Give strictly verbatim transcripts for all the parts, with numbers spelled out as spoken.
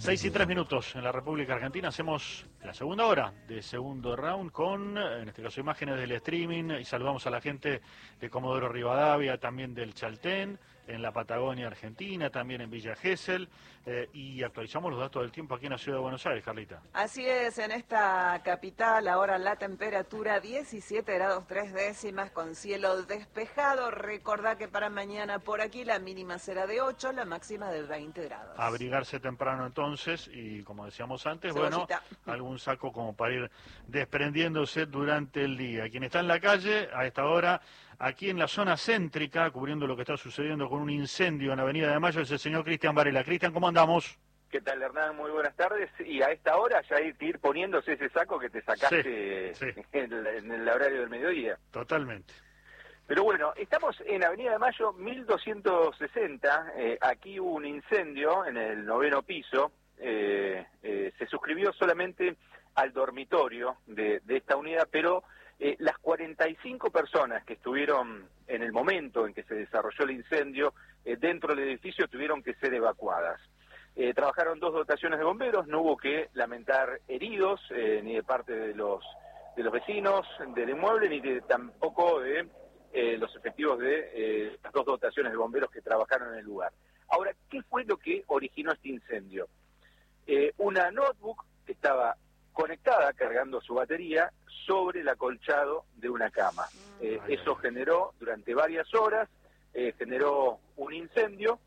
Seis y tres minutos en la República Argentina. Hacemos la segunda hora de segundo round con, en este caso, imágenes del streaming, y saludamos a la gente de Comodoro Rivadavia, también del Chaltén, en la Patagonia Argentina, también en Villa Gesell, eh, y actualizamos los datos del tiempo aquí en la ciudad de Buenos Aires, Carlita. Así es, en esta capital ahora la temperatura diecisiete grados tres décimas con cielo despejado. Recordá que para mañana por aquí la mínima será de ocho, la máxima de veinte grados. Abrigarse temprano entonces y, como decíamos antes, Cebollita. bueno, algún saco como para ir desprendiéndose durante el día. Quien está en la calle a esta hora, aquí en la zona céntrica, cubriendo lo que está sucediendo con un incendio en Avenida de Mayo, es el señor Cristian Varela. Cristian, ¿cómo andamos? ¿Qué tal, Hernán? Muy buenas tardes. Y a esta hora ya hay que ir poniéndose ese saco que te sacaste sí, sí. En, el, en el horario del mediodía. Totalmente. Pero bueno, estamos en Avenida de Mayo mil doscientos sesenta. Eh, aquí hubo un incendio en el noveno piso. Eh, eh, se suscribió solamente al dormitorio de, de esta unidad, pero eh, las cuarenta y cinco personas que estuvieron en el momento en que se desarrolló el incendio eh, dentro del edificio tuvieron que ser evacuadas. Eh, trabajaron dos dotaciones de bomberos, no hubo que lamentar heridos, eh, ni de parte de los de los vecinos del inmueble, ni de, tampoco de eh, los efectivos de eh, las dos dotaciones de bomberos que trabajaron en el lugar. Ahora, ¿qué fue lo que originó este incendio? Eh, una notebook que estaba conectada, cargando su batería, sobre el acolchado de una cama. Eh, ay, eso ay. generó durante varias horas, eh, generó un incendio,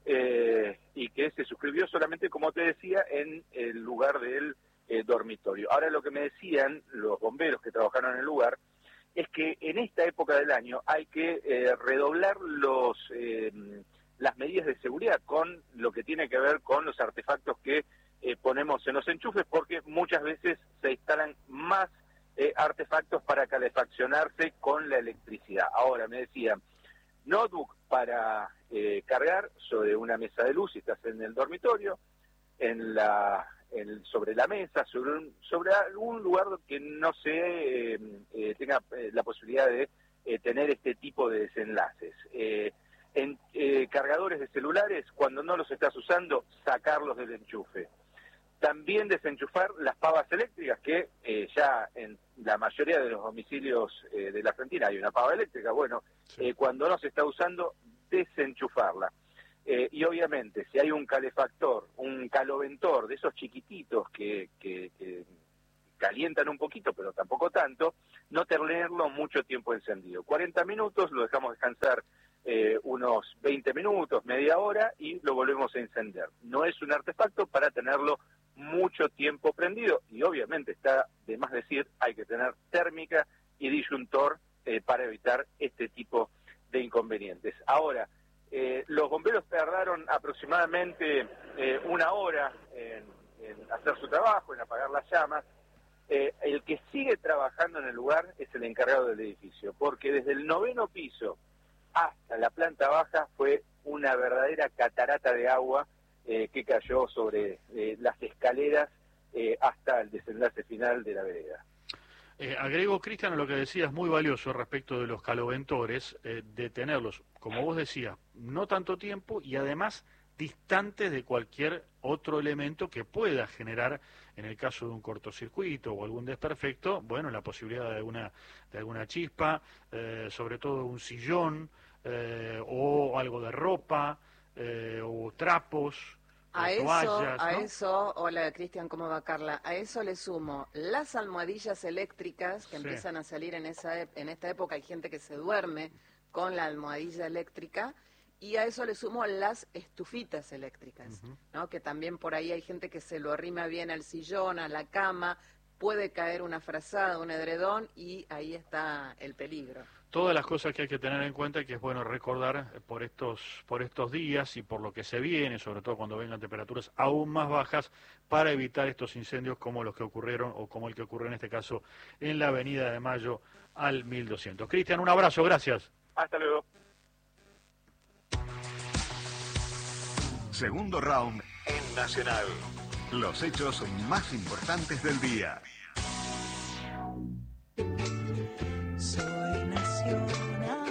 Eh, y que se suscribió solamente, como te decía, en el lugar del eh, dormitorio. Ahora, lo que me decían los bomberos que trabajaron en el lugar es que en esta época del año hay que eh, redoblar los eh, las medidas de seguridad con lo que tiene que ver con los artefactos que eh, ponemos en los enchufes, porque muchas veces se instalan más eh, artefactos para calefaccionarse con la electricidad. Ahora, me decían, notebook para eh, cargar sobre una mesa de luz si estás en el dormitorio, en la en, sobre la mesa, sobre un, sobre algún lugar que no se eh, eh, tenga eh, la posibilidad de eh, tener este tipo de desenlaces. Eh, en eh, cargadores de celulares, cuando no los estás usando, sacarlos del enchufe. También desenchufar las pavas eléctricas, que eh, ya en la mayoría de los domicilios eh, de la Argentina hay una pava eléctrica. Bueno, Sí. eh, cuando no se está usando, desenchufarla. Eh, y obviamente, si hay un calefactor, un caloventor de esos chiquititos que, que, que calientan un poquito, pero tampoco tanto, no tenerlo mucho tiempo encendido. cuarenta minutos, lo dejamos descansar eh, unos veinte minutos, media hora, y lo volvemos a encender. No es un artefacto para tenerlo mucho tiempo prendido, y obviamente está de más decir, hay que tener térmica y disyuntor eh, para evitar este tipo de inconvenientes. Ahora, eh, los bomberos tardaron aproximadamente eh, una hora en, en hacer su trabajo, en apagar las llamas. Eh, el que sigue trabajando en el lugar es el encargado del edificio, porque desde el noveno piso hasta la planta baja fue una verdadera catarata de agua eh, que cayó sobre eh, las escaleras eh, hasta el desenlace final de la vereda. Eh, agrego, Cristian, a lo que decías, muy valioso respecto de los caloventores, eh, de tenerlos, como vos decías, no tanto tiempo y además distantes de cualquier otro elemento que pueda generar, en el caso de un cortocircuito o algún desperfecto, bueno, la posibilidad de alguna, de alguna chispa, eh, sobre todo un sillón eh, o algo de ropa eh, o trapos. A eso, toallas, a ¿no? eso, hola Cristian, ¿cómo va Carla? A eso le sumo las almohadillas eléctricas que Sí. empiezan a salir en esa ep- en esta época. Hay gente que se duerme con la almohadilla eléctrica, y a eso le sumo las estufitas eléctricas, Ujú. ¿no? Que también por ahí hay gente que se lo arrima bien al sillón, a la cama, puede caer una frazada, un edredón, y ahí está el peligro. Todas las cosas que hay que tener en cuenta y que es bueno recordar eh, por estos por estos días y por lo que se viene, sobre todo cuando vengan temperaturas aún más bajas, para evitar estos incendios como los que ocurrieron o como el que ocurrió en este caso en la Avenida de Mayo al mil doscientos. Cristian, un abrazo, gracias. Hasta luego. Segundo round en Nacional. Los hechos más importantes del día. Soy nacional.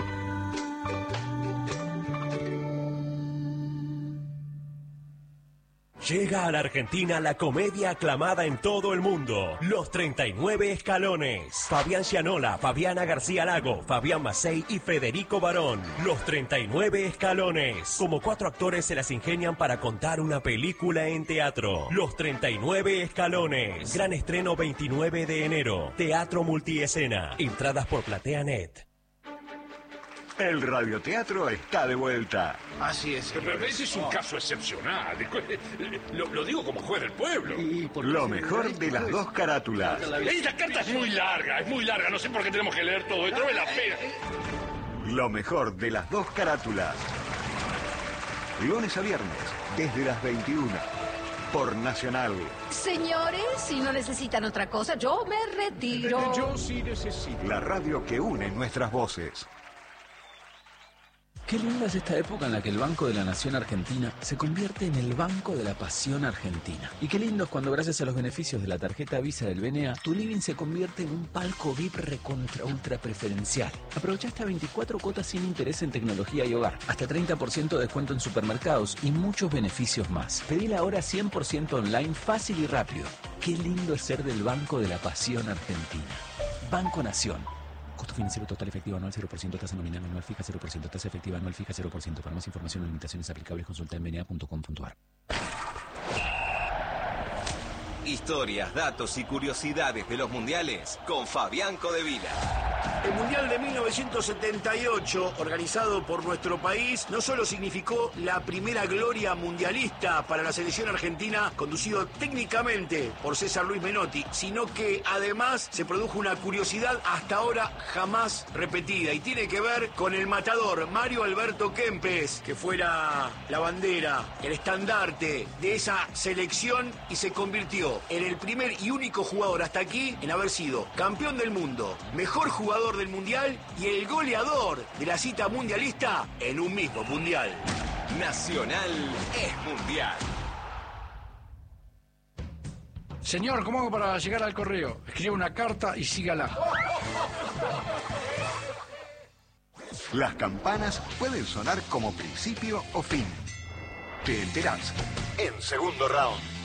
Llega a la Argentina la comedia aclamada en todo el mundo, Los treinta y nueve Escalones. Fabián Gianola, Fabiana García Lago, Fabián Macei y Federico Barón. Los treinta y nueve Escalones. Como cuatro actores se las ingenian para contar una película en teatro. Los treinta y nueve Escalones. Gran estreno veintinueve de enero. Teatro multiescena. Entradas por PlateaNet. El radioteatro está de vuelta. Así es. Pero ese es un caso excepcional. Lo, lo digo como juez del pueblo. Lo mejor de las dos carátulas. Esta carta es muy larga, es muy larga. No sé por qué tenemos que leer todo esto. No me la pena. Lo mejor de las dos carátulas. Lunes a viernes, desde las veintiuna. Por Nacional. Señores, si no necesitan otra cosa, yo me retiro. Yo sí necesito. La radio que une nuestras voces. Qué linda es esta época en la que el Banco de la Nación Argentina se convierte en el Banco de la Pasión Argentina. Y qué lindo es cuando gracias a los beneficios de la tarjeta Visa del B N A, tu living se convierte en un palco V I P recontra ultra preferencial. Aprovecha hasta veinticuatro cuotas sin interés en tecnología y hogar, hasta treinta por ciento de descuento en supermercados y muchos beneficios más. Pedila ahora cien por ciento online, fácil y rápido. Qué lindo es ser del Banco de la Pasión Argentina. Banco Nación. Costo financiero total efectivo anual cero por ciento, tasa nominal anual fija cero por ciento, tasa efectiva anual fija cero por ciento. Para más información o limitaciones aplicables consulta en b n a punto com punto a r. Historias, datos y curiosidades de los mundiales con Fabián Codevila. El Mundial de mil novecientos setenta y ocho, organizado por nuestro país, no solo significó la primera gloria mundialista para la selección argentina, conducido técnicamente por César Luis Menotti, sino que además se produjo una curiosidad hasta ahora jamás repetida y tiene que ver con el matador Mario Alberto Kempes, que fuera la bandera, el estandarte de esa selección y se convirtió en el primer y único jugador hasta aquí en haber sido campeón del mundo, mejor jugador del mundial y el goleador de la cita mundialista en un mismo mundial. Nacional es mundial. Señor, ¿cómo hago para llegar al correo? Escribe una carta y sígala. Las campanas pueden sonar como principio o fin. Te enterás en Segundo Round.